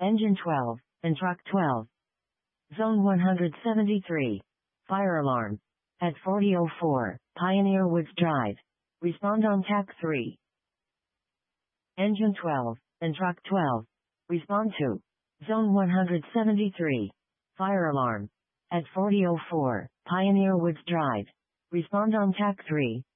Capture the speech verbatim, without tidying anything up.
Engine twelve, and Truck twelve. Zone one hundred seventy-three. Fire alarm. At forty oh four, Pioneer Woods Drive. Respond on T A C three. Engine twelve, and Truck twelve. Respond to Zone one hundred seventy-three. Fire alarm. At forty oh four, Pioneer Woods Drive. Respond on T A C three.